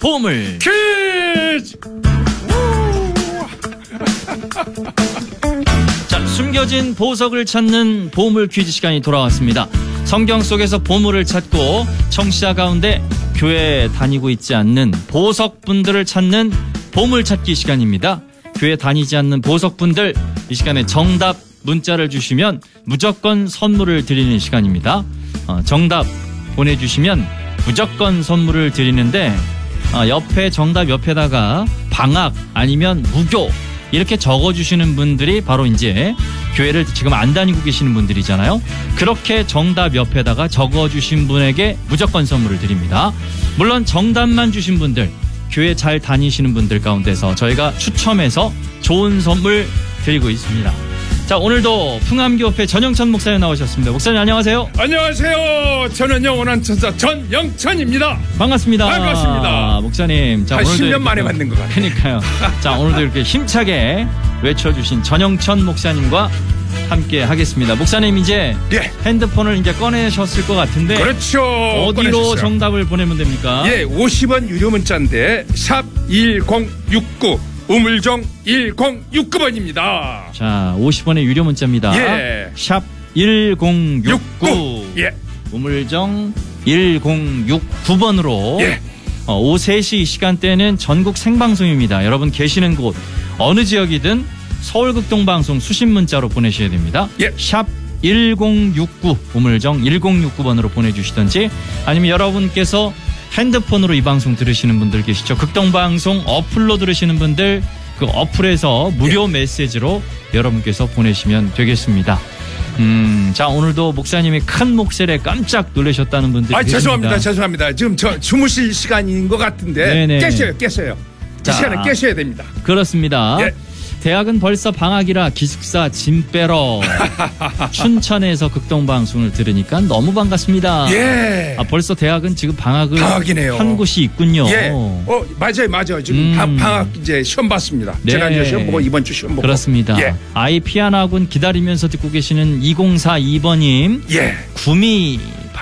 보물 퀴즈! 자, 숨겨진 보석을 찾는 보물 퀴즈 시간이 돌아왔습니다. 성경 속에서 보물을 찾고 청취자 가운데 교회에 다니고 있지 않는 보석분들을 찾는 보물 찾기 시간입니다. 교회 다니지 않는 보석분들, 이 시간에 정답 문자를 주시면 무조건 선물을 드리는 시간입니다. 정답 보내주시면 무조건 선물을 드리는데 옆에 정답 옆에다가 방학 아니면 무교 이렇게 적어주시는 분들이 바로 이제 교회를 지금 안 다니고 계시는 분들이잖아요. 그렇게 정답 옆에다가 적어주신 분에게 무조건 선물을 드립니다. 물론 정답만 주신 분들, 교회 잘 다니시는 분들 가운데서 저희가 추첨해서 좋은 선물 드리고 있습니다. 자, 오늘도 풍암교회 전영천 목사님 나오셨습니다. 목사님 안녕하세요. 안녕하세요. 저는 영원한 천사 전영천입니다. 반갑습니다. 반갑습니다. 목사님. 자, 한 오늘도 10년 만에 만난 것 같아요. 그러니까요. 자, 오늘도 이렇게 힘차게 외쳐주신 전영천 목사님과 함께 하겠습니다. 목사님 이제 핸드폰을 이제 꺼내셨을 것 같은데. 그렇죠. 어디로 꺼내셨어요. 정답을 보내면 됩니까? 50원 유료 문자인데 샵 1069 우물정 1069번입니다. 자, 50원의 유료 문자입니다. 샵 1069 우물정 1069번으로 오후 3시 시간대는 전국 생방송입니다. 여러분 계시는 곳 어느 지역이든 서울극동방송 수신 문자로 보내셔야 됩니다. 샵 1069 우물정 1069번으로 보내주시든지 아니면 여러분께서 핸드폰으로 이 방송 들으시는 분들 계시죠. 극동방송 어플로 들으시는 분들 그 어플에서 무료 메시지로 여러분께서 보내시면 되겠습니다. 자, 오늘도 목사님이 큰 목소리에 깜짝 놀라셨다는 분들이 계십니다. 죄송합니다. 지금 저 주무실 시간인 것 같은데 깼어요. 이 시간에 깨셔야 됩니다. 그렇습니다. 대학은 벌써 방학이라 기숙사 짐 빼러 춘천에서 극동방송을 들으니까 너무 반갑습니다. 벌써 대학은 지금 방학이네요. 한 곳이 있군요. 맞아요. 지금 방학 이제 시험 봤습니다. 지난주 시험 보고 이번 주 시험 보고. 그렇습니다. 아이 피아노학원 기다리면서 듣고 계시는 2042번님, 구미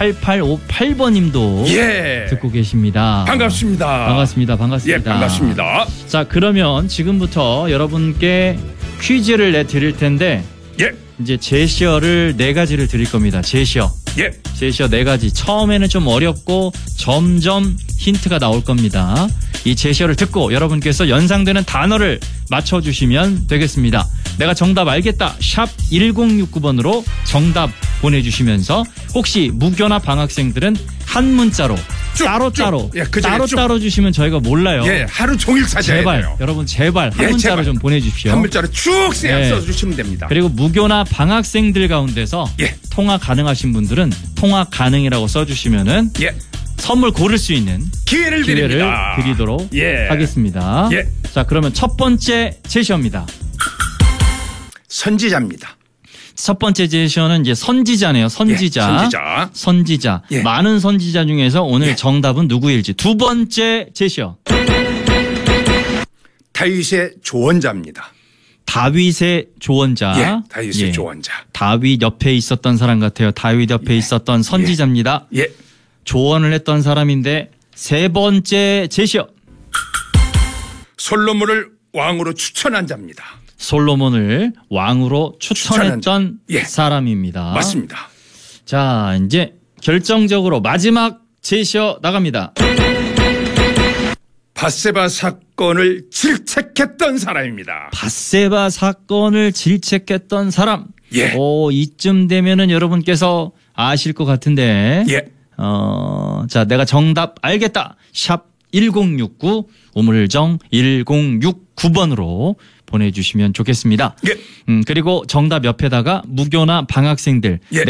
8858번님도 듣고 계십니다. 반갑습니다. 반갑습니다. 자, 그러면 지금부터 여러분께 퀴즈를 내드릴 텐데 이제 제시어를 4가지를 드릴 겁니다. 제시어. 제시어 4가지. 처음에는 좀 어렵고 점점 힌트가 나올 겁니다. 이 제시어를 듣고 여러분께서 연상되는 단어를 맞춰주시면 되겠습니다. 내가 정답 알겠다. 샵 1069번으로 정답 보내주시면서 혹시 무교나 방학생들은 한 문자로 따로 주시면 저희가 몰라요. 하루 종일 찾아야 돼요. 여러분 제발 한 문자로 좀 보내주십시오. 한 문자로 쭉 써주시면 됩니다. 그리고 무교나 방학생들 가운데서 통화 가능하신 분들은 통화 가능이라고 써주시면은 선물 고를 수 있는 기회를 드리도록 하겠습니다. 자, 그러면 첫 번째 제시어입니다. 선지자입니다. 첫 번째 제시어는 이제 선지자네요. 선지자. 많은 선지자 중에서 오늘 정답은 누구일지. 두 번째 제시어. 다윗의 조언자입니다. 다윗의 조언자. 다윗의 조언자. 다윗 옆에 있었던 사람 같아요. 다윗 옆에 있었던 선지자입니다. 조언을 했던 사람인데 세 번째 제시어. 솔로몬을 왕으로 추천한 자입니다. 솔로몬을 왕으로 추천했던 사람입니다. 맞습니다. 자, 이제 결정적으로 마지막 제시어 나갑니다. 밧세바 사건을 질책했던 사람입니다. 밧세바 사건을 질책했던 사람. 이쯤 되면은 여러분께서 아실 것 같은데. 자, 내가 정답 알겠다. 샵 1069 우물정 1069번으로 보내주시면 좋겠습니다. 그리고 정답 옆에다가 무교나 방학생들